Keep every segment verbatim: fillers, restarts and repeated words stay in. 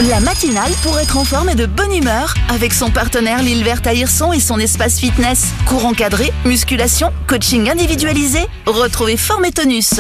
La matinale pour être en forme et de bonne humeur avec son partenaire L'Île Verte à Hirson et son espace fitness. Cours encadré, musculation, coaching individualisé. Retrouvez Forme et Tonus.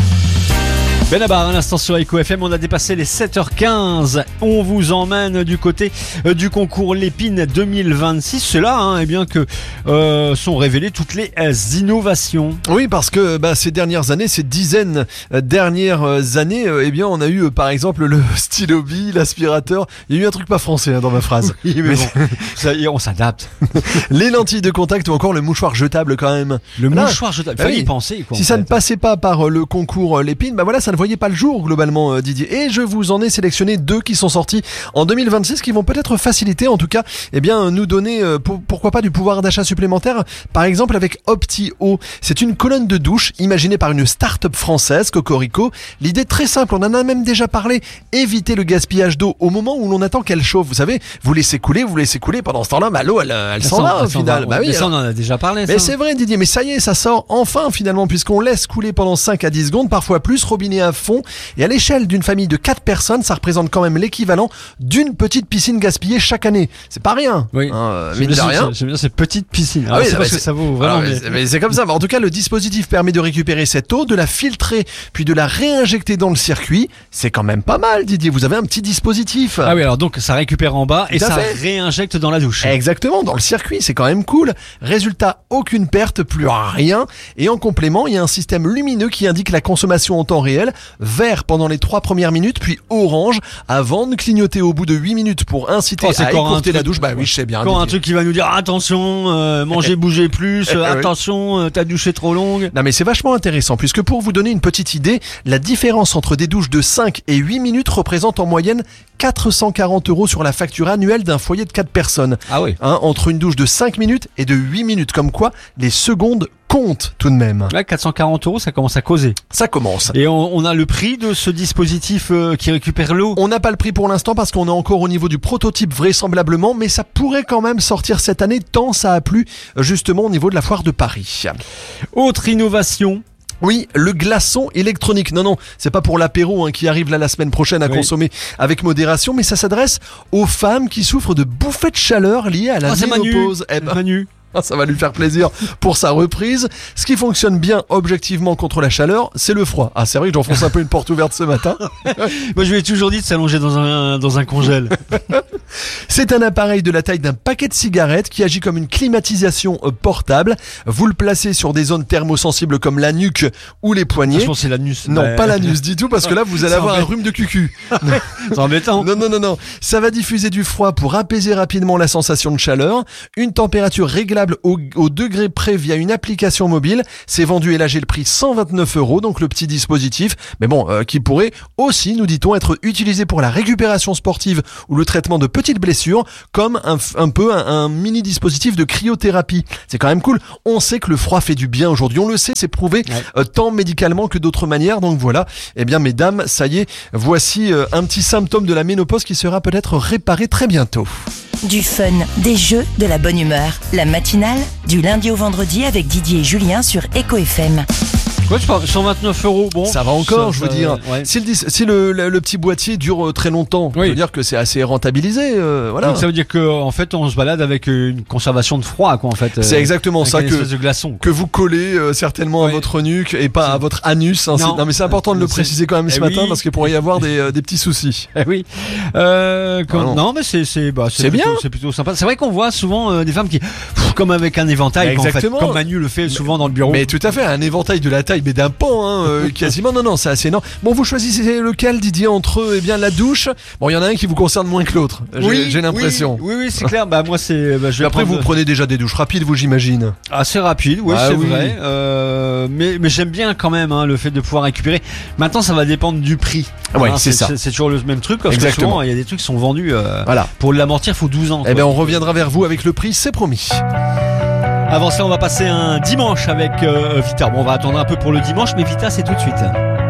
Benabar, à l'instant sur Eco F M, on a dépassé les sept heures quinze. On vous emmène du côté euh, du concours Lépine deux mille vingt-six. C'est là hein, eh bien, que euh, sont révélées toutes les euh, innovations. Oui, parce que bah, ces dernières années, ces dizaines euh, dernières années, euh, eh bien, on a eu euh, par exemple le stylo bille, l'aspirateur. Il y a eu un truc pas français hein, dans ma phrase. Oui, mais, mais bon, ça y est, on s'adapte. Les lentilles de contact ou encore le mouchoir jetable quand même. Le Là, mouchoir jetable, il fallait oui. y penser. Quoi, si ça fait. ne passait pas par euh, le concours euh, Lépine, bah voilà, ça ne voyait pas le jour globalement euh, Didier. Et je vous en ai sélectionné deux qui sont sortis en deux mille vingt-six qui vont peut-être faciliter, en tout cas, eh bien, nous donner euh, pour, pourquoi pas du pouvoir d'achat supplémentaire. Par exemple avec OptiEau. C'est une colonne de douche imaginée par une start-up française, Cocorico. L'idée très simple, on en a même déjà parlé. Éviter le gaspillage d'eau au moment où l'on attend qu'elle chauffe. Vous savez, vous laissez couler, vous laissez couler pendant ce temps-là, bah, l'eau elle, elle, elle s'en va au final. Bah oui, mais ça on en a déjà parlé. Mais ça. c'est vrai Didier, mais ça y est, ça sort enfin finalement puisqu'on laisse couler pendant cinq à dix secondes, parfois plus, robinet à fond. Et à l'échelle d'une famille de quatre personnes, ça représente quand même l'équivalent d'une petite piscine gaspillée chaque année. C'est pas rien. Oui. Hein, mine de rien. J'aime bien cette petite piscine. Ah oui, c'est bah, parce c'est... que ça vaut vraiment. Ah, mais, mais c'est comme ça. En tout cas, le dispositif permet de récupérer cette eau, de la filtrer, puis de la réinjecter dans le circuit. C'est quand même pas mal, Didier. Vous avez un petit dispositif. Ah oui, alors donc ça récupère en bas Tout et ça fait. réinjecte dans la douche. Exactement, dans le circuit, c'est quand même cool. Résultat, aucune perte, plus rien. Et en complément, il y a un système lumineux qui indique la consommation en temps réel. Vert pendant les trois premières minutes, puis orange avant de clignoter au bout de huit minutes pour inciter Oh, c'est à encore un écourter truc- la douche. Bah oui, je sais bien. Quand un Didier. truc qui va nous dire attention, euh, mangez, bougez plus, euh, Eh oui. attention, euh, ta douche est trop longue. Non mais c'est vachement intéressant puisque pour vous donner une petite idée, la différence entre des douches de cinq et huit minutes représente en moyenne quatre cent quarante euros sur la facture annuelle d'un foyer de quatre personnes. Ah oui. Hein, entre une douche de cinq minutes et de huit minutes. Comme quoi, les secondes comptent tout de même. Là, quatre cent quarante euros, ça commence à causer. Ça commence. Et on, on a le prix de ce dispositif euh, qui récupère l'eau. On n'a pas le prix pour l'instant parce qu'on est encore au niveau du prototype vraisemblablement, mais ça pourrait quand même sortir cette année tant ça a plu justement au niveau de la foire de Paris. Autre innovation. Oui, le glaçon électronique. Non, non, c'est pas pour l'apéro hein, qui arrive là la semaine prochaine à Oui. consommer avec modération, mais ça s'adresse aux femmes qui souffrent de bouffées de chaleur liées à la Ah, c'est Manu. ménopause. Eh ben, Manu. ça va lui faire plaisir pour sa reprise. Ce qui fonctionne bien objectivement contre la chaleur, c'est le froid. Ah, c'est vrai que j'enfonce un peu une porte ouverte ce matin. Moi, je lui ai toujours dit de s'allonger dans un, dans un congèle. C'est un appareil de la taille d'un paquet de cigarettes qui agit comme une climatisation euh, portable. Vous le placez sur des zones thermosensibles comme la nuque ou les poignets. Je pense que c'est l'anus. Non, Mais- pas l'anus du tout, parce que là, vous allez C'est avoir un embêtant. rhume de cucu. C'est embêtant. Non, non, non, non. Ça va diffuser du froid pour apaiser rapidement la sensation de chaleur. Une température réglable au, au degré près via une application mobile. C'est vendu et là, j'ai le prix cent vingt-neuf euros, donc le petit dispositif. Mais bon, euh, qui pourrait aussi, nous dit-on, être utilisé pour la récupération sportive ou le traitement de petites blessures, comme un, un peu un, un mini dispositif de cryothérapie. C'est quand même cool. On sait que le froid fait du bien aujourd'hui. On le sait, c'est prouvé Ouais. euh, tant médicalement que d'autres manières. Donc voilà. Eh bien, mesdames, ça y est, voici euh, un petit symptôme de la ménopause qui sera peut-être réparé très bientôt. Du fun, des jeux, de la bonne humeur. La matinale, du lundi au vendredi avec Didier et Julien sur Eco F M. Ouais, tu parles, cent vingt-neuf euros, bon. Ça va encore, ça- je veux ça- dire. ouais. Si, le, dis- si le, le, le petit boîtier dure euh, très longtemps, Oui. je veux dire que c'est assez rentabilisé. euh, voilà. Donc ça veut dire que en fait on se balade avec une conservation de froid quoi en fait. C'est euh, exactement avec ça une que, espèce de glaçon. que vous collez euh, certainement à Oui. votre nuque et pas à votre anus. hein. C'est- Non. non, mais c'est important de le C'est- préciser quand même ce Eh matin oui. parce qu'il pourrait y avoir des, euh, des petits soucis. Eh oui. Euh, quand- Ah non. non. mais c'est c'est bah, C'est plutôt- bien. c'est plutôt sympa. C'est vrai qu'on voit souvent euh, des femmes qui pff, comme avec un éventail quoi, en fait, Exactement. comme Manu le fait souvent dans le bureau. Mais tout à fait, un éventail de la taille mais d'un pan, hein, euh, quasiment. Non, non, c'est assez énorme. Bon, vous choisissez lequel, Didier, entre eh bien la douche. Bon, il y en a un qui vous concerne moins que l'autre. J'ai, Oui, j'ai l'impression. Oui, oui, oui, c'est clair. Bah moi c'est. Bah, je vais Mais après, prendre- vous prenez déjà des douches rapides, vous, j'imagine. assez rapide, oui, Ah c'est oui. vrai. Euh, mais mais j'aime bien quand même hein, le fait de pouvoir récupérer. Maintenant, ça va dépendre du prix. Ouais, Hein, c'est ça. C'est, c'est toujours le même truc. Parce Exactement. que souvent, il y a des trucs qui sont vendus. Euh, Voilà. Pour l'amortir, il faut douze ans. Eh quoi. bien, on reviendra vers vous avec le prix, c'est promis. Avant ça, on va passer un dimanche avec euh, Vita. Bon, on va attendre un peu pour le dimanche, mais Vita, c'est tout de suite.